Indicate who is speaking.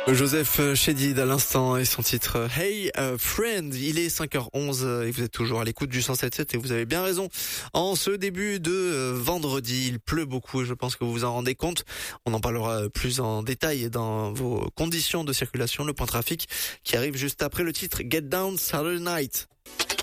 Speaker 1: Joseph Chédid à l'instant et son titre Hey Friend. Il est 5h11 et vous êtes toujours à l'écoute du 107.7 et vous avez bien raison. En ce début de vendredi, il pleut beaucoup et je pense que vous vous en rendez compte. On en parlera plus en détail dans vos conditions de circulation, le point trafic qui arrive juste après le titre Get Down Saturday Night.